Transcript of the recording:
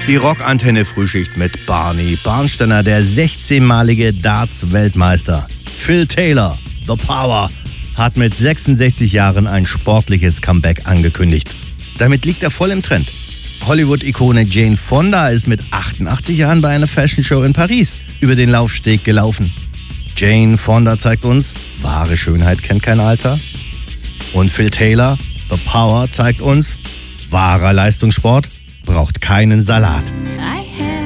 Die Rockantenne-Frühschicht mit Barney Barnsteiner, der 16-malige Darts-Weltmeister. Phil Taylor, The Power, hat mit 66 Jahren ein sportliches Comeback angekündigt. Damit liegt er voll im Trend. Hollywood-Ikone Jane Fonda ist mit 88 Jahren bei einer Fashion-Show in Paris über den Laufsteg gelaufen. Jane Fonda zeigt uns, wahre Schönheit kennt kein Alter. Und Phil Taylor, The Power, zeigt uns, wahrer Leistungssport braucht keinen Salat.